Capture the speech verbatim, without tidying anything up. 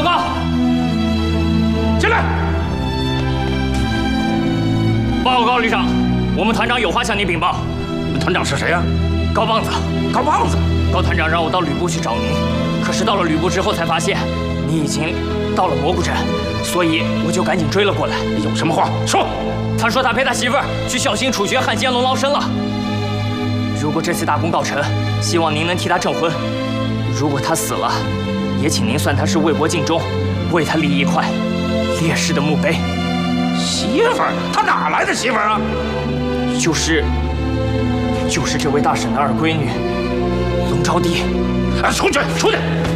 报告。 进来。 报告旅长，我们团长有话向您禀报。 团长是谁呀？ 高棒子。 高棒子。 高团长让我到吕布去找您，可是到了吕布之后才发现，你已经到了蘑菇镇，所以我就赶紧追了过来。 有什么话说？ 他说他陪他媳妇儿去孝兴处决汉奸龙捞生了。如果这次大功告成，希望您能替他证婚；如果他死了，也请您算他是为国尽忠，为他立一块烈士的墓碑。 媳妇儿？他哪来的媳妇儿啊？ 就是，就是这位大婶的二闺女龙招娣。 啊，出去，出去！